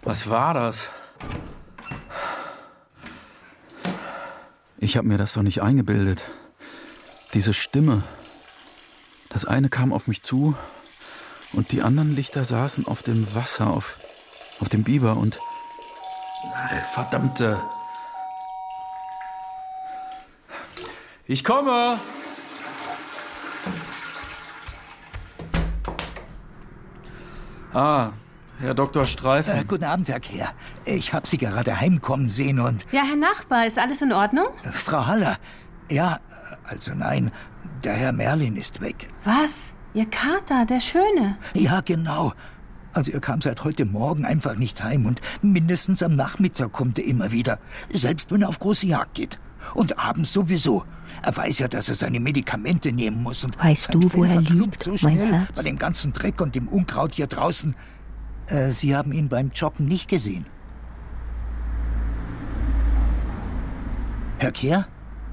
Was war das? Ich habe mir das doch nicht eingebildet. Diese Stimme. Das eine kam auf mich zu und die anderen Lichter saßen auf dem Wasser, auf dem Biber und... Ach, verdammte... Ich komme! Ah, Herr Dr. Streifen. Guten Abend, Herr Kehr. Ich habe Sie gerade heimkommen sehen und... Ja, Herr Nachbar, ist alles in Ordnung? Frau Haller, ja, also nein, der Herr Merlin ist weg. Was? Ihr Kater, der Schöne? Ja, genau. Also er kam seit heute Morgen einfach nicht heim und mindestens am Nachmittag kommt er immer wieder, selbst wenn er auf große Jagd geht. Und abends sowieso. Er weiß ja, dass er seine Medikamente nehmen muss. Und weißt du, wo er liegt, so mein schnell Herz? Bei dem ganzen Dreck und dem Unkraut hier draußen. Sie haben ihn beim Joggen nicht gesehen. Herr Kehr?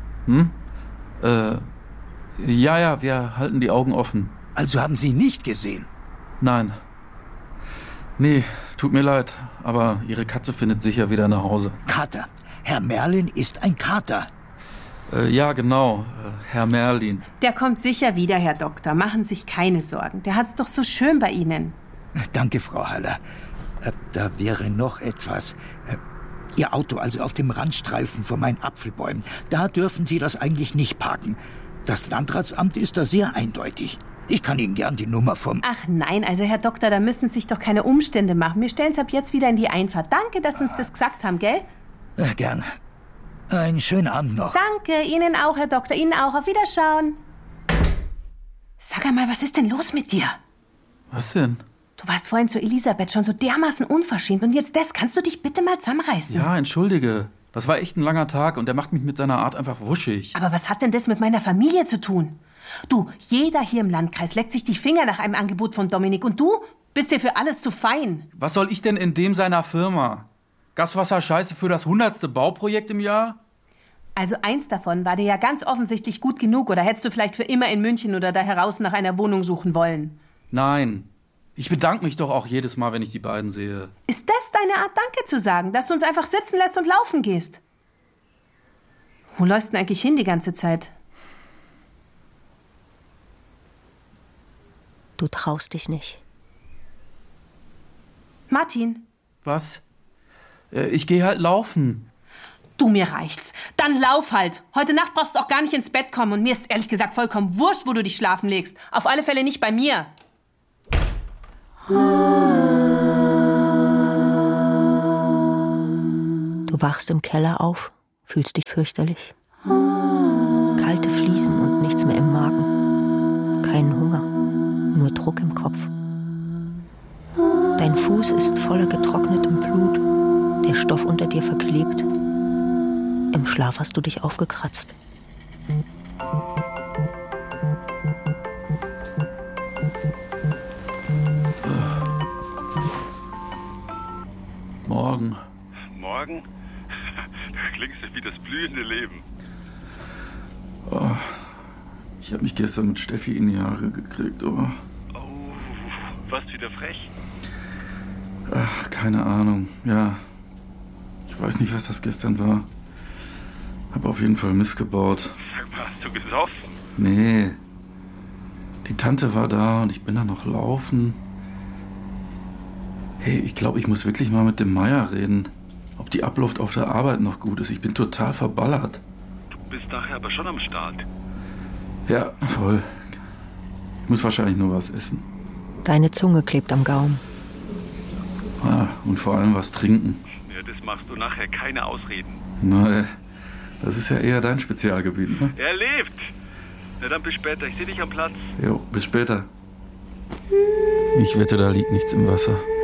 Ja, wir halten die Augen offen. Also haben Sie ihn nicht gesehen? Nein. Nee, tut mir leid, aber Ihre Katze findet sicher wieder nach Hause. Kater. Herr Merlin ist ein Kater. Ja, genau, Herr Merlin. Der kommt sicher wieder, Herr Doktor. Machen Sie sich keine Sorgen. Der hat's doch so schön bei Ihnen. Danke, Frau Haller. Da wäre noch etwas. Ihr Auto, also auf dem Randstreifen vor meinen Apfelbäumen, da dürfen Sie das eigentlich nicht parken. Das Landratsamt ist da sehr eindeutig. Ich kann Ihnen gern die Nummer vom... Ach nein, also Herr Doktor, da müssen sich doch keine Umstände machen. Wir stellen's ab jetzt wieder in die Einfahrt. Danke, dass Sie uns das gesagt haben, gell? Gern. Einen schönen Abend noch. Danke, Ihnen auch, Herr Doktor. Ihnen auch. Auf Wiederschauen. Sag einmal, was ist denn los mit dir? Was denn? Du warst vorhin zu Elisabeth schon so dermaßen unverschämt und jetzt das. Kannst du dich bitte mal zusammenreißen? Ja, entschuldige. Das war echt ein langer Tag und der macht mich mit seiner Art einfach wuschig. Aber was hat denn das mit meiner Familie zu tun? Du, jeder hier im Landkreis leckt sich die Finger nach einem Angebot von Dominik und du bist dir für alles zu fein. Was soll ich denn in dem seiner Firma? Gaswasserscheiße für das 100. Bauprojekt im Jahr? Also eins davon war dir ja ganz offensichtlich gut genug oder hättest du vielleicht für immer in München oder da heraus nach einer Wohnung suchen wollen? Nein. Ich bedanke mich doch auch jedes Mal, wenn ich die beiden sehe. Ist das deine Art, Danke zu sagen, dass du uns einfach sitzen lässt und laufen gehst? Wo läufst du denn eigentlich hin die ganze Zeit? Du traust dich nicht. Martin? Was? Ich gehe halt laufen. Du, mir reicht's. Dann lauf halt. Heute Nacht brauchst du auch gar nicht ins Bett kommen. Und mir ist ehrlich gesagt vollkommen wurscht, wo du dich schlafen legst. Auf alle Fälle nicht bei mir. Du wachst im Keller auf, fühlst dich fürchterlich. Kalte Fliesen und nichts mehr im Magen. Keinen Hunger, nur Druck im Kopf. Dein Fuß ist voller getrocknetem Blut, der Stoff unter dir verklebt. Im Schlaf hast du dich aufgekratzt. Morgen. Morgen? Du klingst wie das blühende Leben. Oh, ich habe mich gestern mit Steffi in die Haare gekriegt, oh. Oh, warst wieder frech? Ach, keine Ahnung, ja. Ich weiß nicht, was das gestern war. Hab auf jeden Fall missgebaut. Sag mal, hast du gesoffen? Nee. Die Tante war da und ich bin da noch laufen. Hey, ich glaube, ich muss wirklich mal mit dem Meier reden. Ob die Abluft auf der Arbeit noch gut ist. Ich bin total verballert. Du bist nachher aber schon am Start. Ja, voll. Ich muss wahrscheinlich nur was essen. Deine Zunge klebt am Gaumen. Ah, und vor allem was trinken. Ja, das machst du nachher, keine Ausreden. Na, das ist ja eher dein Spezialgebiet, ne? Er lebt! Na dann bis später, ich sehe dich am Platz. Jo, bis später. Ich wette, da liegt nichts im Wasser.